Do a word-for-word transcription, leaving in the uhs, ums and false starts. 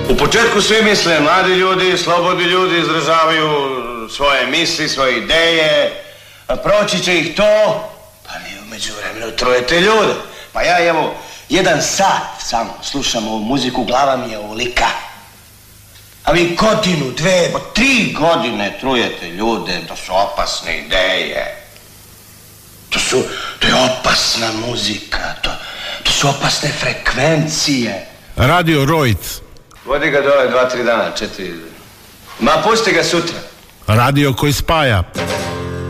U početku svi misle, mladi ljudi, slobodni ljudi izražavaju svoje misli, svoje ideje, a proći će ih to, pa vi umeđu vremenu trujete ljude. Pa ja evo, jedan sat samo slušam ovu muziku, glava mi je ovolika. A vi godinu, dve, tri godine trujete ljude, to su opasne ideje. To su, to je opasna muzika, to, to su opasne frekvencije. Radio Rojc. Vodi ga dole dva, tri dana, četiri. Ma pusti ga sutra. Radio koji spaja.